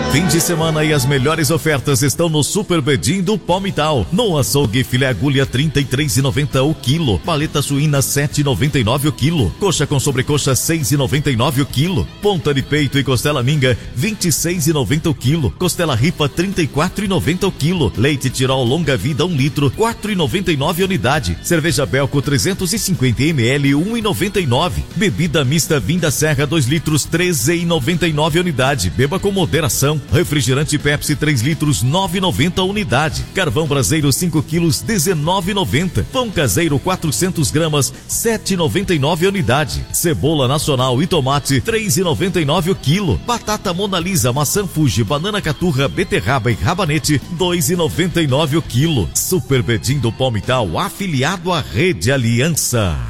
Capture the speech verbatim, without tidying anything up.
Fim de semana e as melhores ofertas estão no Super Bedim do Palmital. No açougue, filé agulha trinta e três reais e noventa centavos o quilo. Paleta suína sete reais e noventa e nove centavos o quilo. Coxa com sobrecoxa seis reais e noventa e nove centavos o quilo. Ponta de peito e costela minga vinte e seis reais e noventa centavos o quilo. Costela ripa trinta e quatro reais e noventa centavos o quilo. Leite Tirol longa vida um litro quatro reais e noventa e nove centavos a unidade. Cerveja Belco trezentos e cinquenta mililitros um real e noventa e nove centavos. Bebida mista Vinda Serra dois litros treze reais e noventa e nove centavos a unidade. Beba com moderação. Refrigerante Pepsi três litros nove reais e noventa centavos a unidade. Carvão braseiro cinco quilos dezenove reais e noventa centavos. Pão caseiro quatrocentas gramas sete reais e noventa e nove centavos a unidade. Cebola nacional e tomate três reais e noventa e nove centavos o quilo. Batata Mona Lisa, maçã Fuji, banana caturra, beterraba e rabanete dois reais e noventa e nove centavos o quilo. Super Bedim do Palmital, afiliado à Rede Aliança.